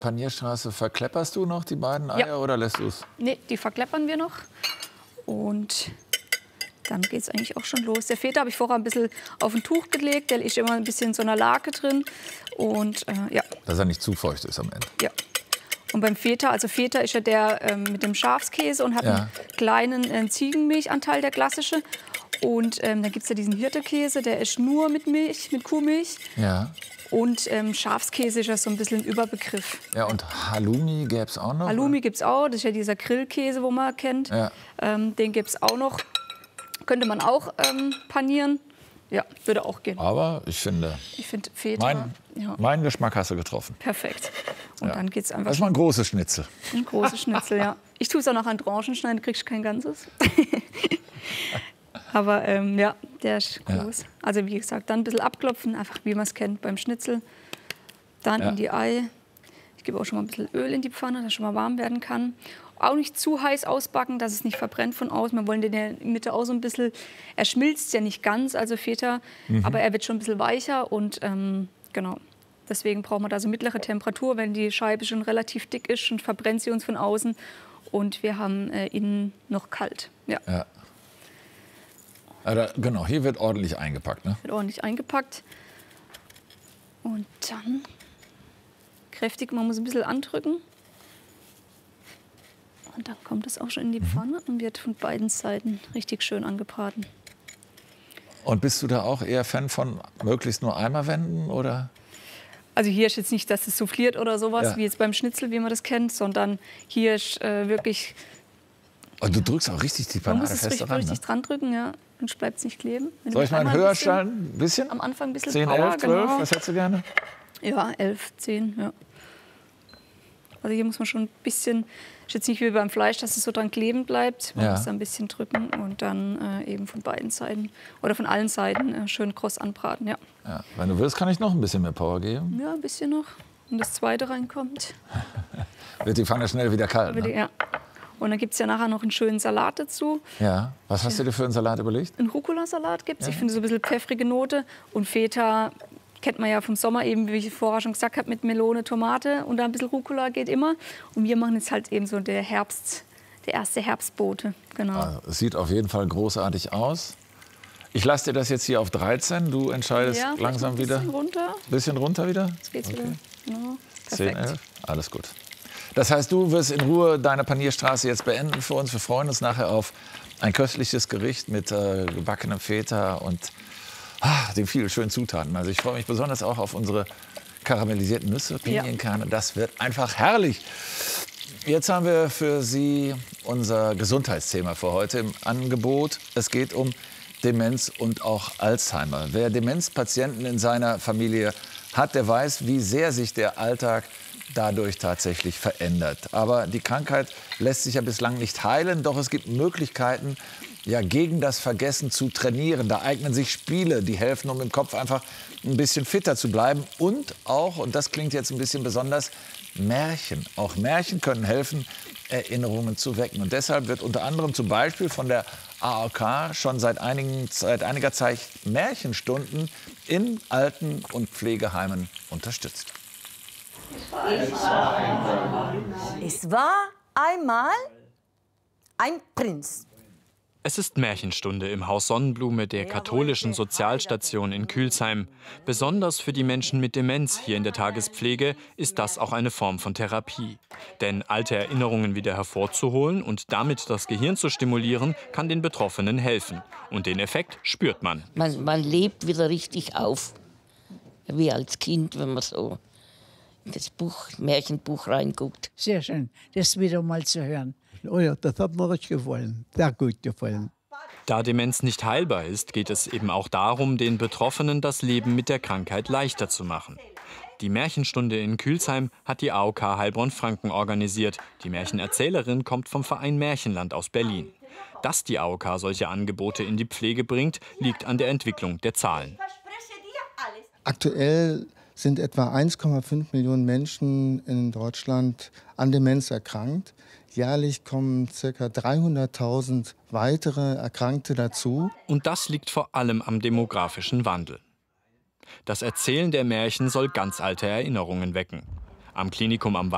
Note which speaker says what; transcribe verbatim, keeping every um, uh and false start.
Speaker 1: Panierstraße, verklepperst du noch die beiden Eier
Speaker 2: Ja.
Speaker 1: oder lässt du es?
Speaker 2: Nee, die verkleppern wir noch. Und dann geht es eigentlich auch schon los. Der Feta habe ich vorher ein bisschen auf ein Tuch gelegt. Der ist immer ein bisschen in so einer Lake drin. Und äh, ja.
Speaker 1: Dass er nicht zu feucht ist am Ende.
Speaker 2: Ja. Und beim Feta, also Feta ist ja der ähm, mit dem Schafskäse und hat
Speaker 1: Ja.
Speaker 2: einen kleinen äh, Ziegenmilchanteil, der klassische. Und ähm, dann gibt es ja diesen Hirtekäse, der ist nur mit Milch, mit Kuhmilch.
Speaker 1: Ja.
Speaker 2: Und ähm, Schafskäse ist ja so ein bisschen ein Überbegriff.
Speaker 1: Ja, und Halloumi gäbe es auch noch?
Speaker 2: Halloumi gibt es auch, das ist ja dieser Grillkäse, wo man kennt.
Speaker 1: Ja.
Speaker 2: Ähm, den gibt es auch noch. Könnte man auch ähm, panieren. Ja, würde auch gehen.
Speaker 1: Aber ich finde,
Speaker 2: Ich finde Feta,
Speaker 1: mein,
Speaker 2: ja,
Speaker 1: meinen Geschmack hast du getroffen.
Speaker 2: perfekt. Und
Speaker 1: Ja.
Speaker 2: dann geht es einfach
Speaker 1: Das ist mal ein großes Schnitzel.
Speaker 2: ein großes Schnitzel, ja. Ich tue es auch noch an Tranchen schneiden, du kriegst kein ganzes. Aber ähm, ja, der ist groß.
Speaker 1: Ja.
Speaker 2: Also wie gesagt, dann ein bisschen abklopfen, einfach wie man es kennt beim Schnitzel. Dann
Speaker 1: Ja.
Speaker 2: in die Ei. Ich gebe auch schon mal ein bisschen Öl in die Pfanne, dass es schon mal warm werden kann. Auch nicht zu heiß ausbacken, dass es nicht verbrennt von außen. Wir wollen den in der Mitte auch so ein bisschen, er schmilzt ja nicht ganz, also Feta,
Speaker 1: Mhm.
Speaker 2: aber er wird schon ein bisschen weicher und ähm, genau. Deswegen brauchen wir da so mittlere Temperatur, wenn die Scheibe schon relativ dick ist und verbrennt sie uns von außen. Und wir haben äh, innen noch kalt. Ja,
Speaker 1: Ja. Also, genau, hier wird ordentlich eingepackt. Ne?
Speaker 2: wird ordentlich eingepackt. Und dann kräftig, man muss ein bisschen andrücken. Und dann kommt es auch schon in die Pfanne und wird von beiden Seiten richtig schön angebraten.
Speaker 1: Und bist du da auch eher Fan von möglichst nur einmal wenden? Oder?
Speaker 2: Also hier ist jetzt nicht, dass es souffliert oder sowas,
Speaker 1: Ja.
Speaker 2: wie jetzt beim Schnitzel, wie man das kennt, sondern hier ist äh, wirklich,
Speaker 1: Und du drückst auch richtig die
Speaker 2: man muss
Speaker 1: Panade
Speaker 2: es
Speaker 1: fest
Speaker 2: richtig,
Speaker 1: ran.
Speaker 2: richtig
Speaker 1: Ne?
Speaker 2: dran drücken, ja, sonst bleibt es nicht kleben. Wenn
Speaker 1: Soll
Speaker 2: du
Speaker 1: ich mal
Speaker 2: einmal
Speaker 1: höher
Speaker 2: ein bisschen-
Speaker 1: stellen? Ein bisschen?
Speaker 2: Am Anfang ein bisschen
Speaker 1: zehn,
Speaker 2: Power,
Speaker 1: elf, zwölf?
Speaker 2: genau.
Speaker 1: Was hättest du gerne?
Speaker 2: Ja, elf, zehn, ja. Also hier muss man schon ein bisschen, ist jetzt nicht wie beim Fleisch, dass es so dran kleben bleibt. Man
Speaker 1: Ja.
Speaker 2: muss da ein bisschen drücken und dann äh, eben von beiden Seiten oder von allen Seiten äh, schön kross anbraten, ja.
Speaker 1: Ja, wenn du willst, kann ich noch ein bisschen mehr Power geben.
Speaker 2: Ja, ein bisschen noch. Und das zweite reinkommt.
Speaker 1: Wird die Pfanne schnell wieder kalt.
Speaker 2: Würde-
Speaker 1: Ne?
Speaker 2: Ja. Und dann gibt es ja nachher noch einen schönen Salat dazu.
Speaker 1: Ja. Was hast du dir für einen Salat überlegt?
Speaker 2: Einen Rucola-Salat gibt es. Ich finde so ein bisschen pfeffrige Note. Und Feta kennt man ja vom Sommer eben, wie ich vorher schon gesagt habe, mit Melone, Tomate. Und da ein bisschen Rucola geht immer. Und wir machen jetzt halt eben so der Herbst, der erste Herbstbote. Genau.
Speaker 1: Also, es sieht auf jeden Fall großartig aus. Ich lasse dir das jetzt hier auf dreizehn. Du entscheidest
Speaker 2: ja, vielleicht
Speaker 1: langsam
Speaker 2: noch ein
Speaker 1: wieder.
Speaker 2: bisschen runter.
Speaker 1: Bisschen runter wieder?
Speaker 2: Jetzt geht's
Speaker 1: Okay.
Speaker 2: wieder. Genau.
Speaker 1: zehn,
Speaker 2: Perfekt.
Speaker 1: elf. Alles gut. Das heißt, du wirst in Ruhe deine Panierstraße jetzt beenden für uns. Wir freuen uns nachher auf ein köstliches Gericht mit äh, gebackenem Feta und ah, den vielen schönen Zutaten. Also ich freue mich besonders auch auf unsere karamellisierten Nüsse, Pinienkerne. Das wird einfach herrlich. Jetzt haben wir für Sie unser Gesundheitsthema für heute im Angebot. Es geht um Demenz und auch Alzheimer. Wer Demenzpatienten in seiner Familie hat, der weiß, wie sehr sich der Alltag dadurch tatsächlich verändert. Aber die Krankheit lässt sich ja bislang nicht heilen, doch es gibt Möglichkeiten, ja, gegen das Vergessen zu trainieren. Da eignen sich Spiele, die helfen, um im Kopf einfach ein bisschen fitter zu bleiben. Und auch, und das klingt jetzt ein bisschen besonders, Märchen. Auch Märchen können helfen, Erinnerungen zu wecken. Und deshalb wird unter anderem zum Beispiel von der A O K schon seit, einigen, seit einiger Zeit Märchenstunden in Alten- und Pflegeheimen unterstützt.
Speaker 3: Es war einmal ein Prinz.
Speaker 4: Es ist Märchenstunde im Haus Sonnenblume der katholischen Sozialstation in Kühlsheim. Besonders für die Menschen mit Demenz hier in der Tagespflege ist das auch eine Form von Therapie. Denn alte Erinnerungen wieder hervorzuholen und damit das Gehirn zu stimulieren, kann den Betroffenen helfen. Und den Effekt spürt man.
Speaker 5: Man, man lebt wieder richtig auf, wie als Kind, wenn man so in das Buch, Märchenbuch reinguckt.
Speaker 6: Sehr schön, das wieder mal zu hören. Oh ja, das hat mir richtig gefallen. Sehr gut gefallen.
Speaker 4: Da Demenz nicht heilbar ist, geht es eben auch darum, den Betroffenen das Leben mit der Krankheit leichter zu machen. Die Märchenstunde in Kühlsheim hat die A O K Heilbronn-Franken organisiert. Die Märchenerzählerin kommt vom Verein Märchenland aus Berlin. Dass die A O K solche Angebote in die Pflege bringt, liegt an der Entwicklung der Zahlen.
Speaker 7: Aktuell sind etwa eins Komma fünf Millionen Menschen in Deutschland an Demenz erkrankt. Jährlich kommen ca. dreihunderttausend weitere Erkrankte dazu.
Speaker 4: Und das liegt vor allem am demografischen Wandel. Das Erzählen der Märchen soll ganz alte Erinnerungen wecken. Am Klinikum am